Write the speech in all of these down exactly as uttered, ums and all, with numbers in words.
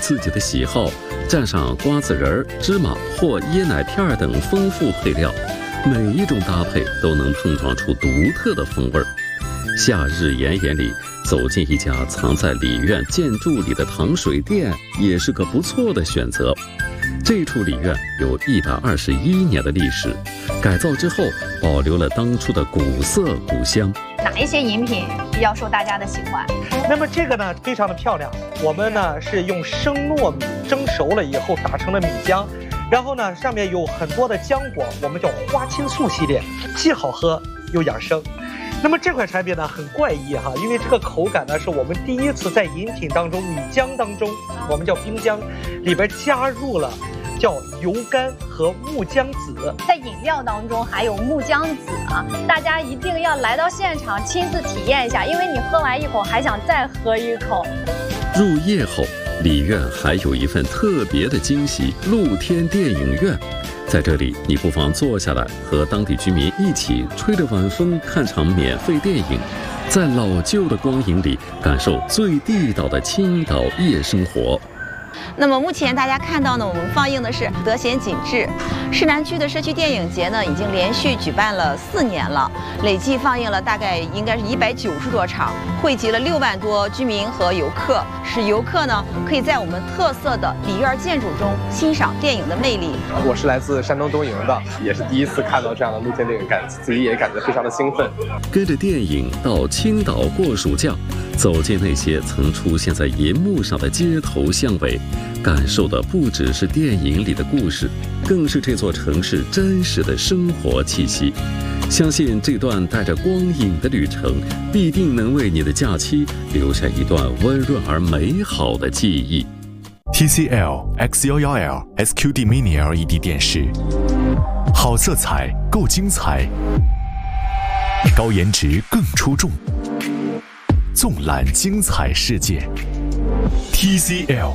自己的喜好，蘸上瓜子仁、芝麻或椰奶片等丰富配料，每一种搭配都能碰撞出独特的风味儿。夏日炎炎里，走进一家藏在里院建筑里的糖水店，也是个不错的选择。这处里院有一百二十一年的历史，改造之后保留了当初的古色古香。 哪一些饮品比较受大家的喜欢？ 那么这个呢，非常的漂亮。我们呢是用生糯米蒸熟了以后打成了米浆，然后呢上面有很多的浆果，我们叫花青素系列，既好喝又养生。那么这款产品呢很怪异哈，因为这个口感呢是我们第一次在饮品当中，米浆当中，我们叫冰浆，里边加入了叫油甘和木姜子， 在饮料当中还有木姜子啊，大家一定要来到现场亲自体验一下，因为你喝完一口还想再喝一口。 入夜后，里院还有一份特别的惊喜——露天电影院。在这里，你不妨坐下来，和当地居民一起吹着晚风看场免费电影，在老旧的光影里感受最地道的青岛夜生活。 那么目前大家看到呢，我们放映的是《德贤景致》。市南区的社区电影节呢，已经连续举办了四年了，累计放映了大概应该是一百九十多场，汇集了六万多居民和游客，使游客呢可以在我们特色的里院建筑中欣赏电影的魅力。 我是来自山东东营的，也是第一次看到这样的露天电影，感自己也感觉非常的兴奋。 跟着电影到青岛过暑假，走进那些曾出现在银幕上的街头巷尾，感受的不只是电影里的故事，更是这座城市真实的生活气息。相信这段带着光影的旅程，必定能为你的假期留下一段温润而美好的记忆。 T C L X 一一 L S Q D Mini L E D 电视，好色彩够精彩，高颜值更出众，纵览精彩世界。T C L。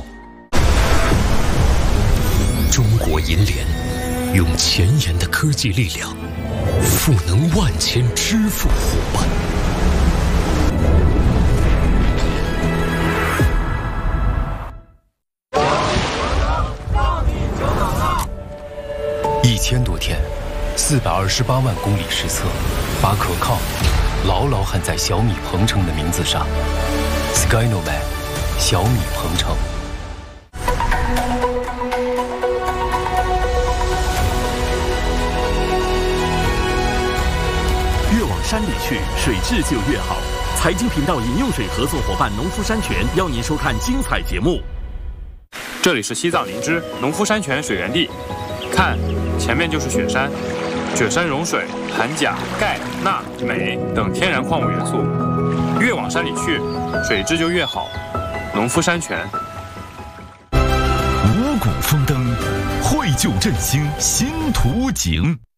中国银联用前沿的科技力量，赋能万千支付伙伴。一千多天，四百二十八万公里实测，把可靠牢牢焊在小米鹏程的名字上。Skynovan， 小米鹏程。 山里去，水质就越好。财经频道饮用水合作伙伴农夫山泉邀您收看精彩节目。 这里是西藏林芝农夫山泉水源地，看，前面就是雪山，雪山融水含钾、钙、钠、镁等天然矿物元素，越往山里去，水质就越好。农夫山泉。 五谷丰登，绘就振兴新图景。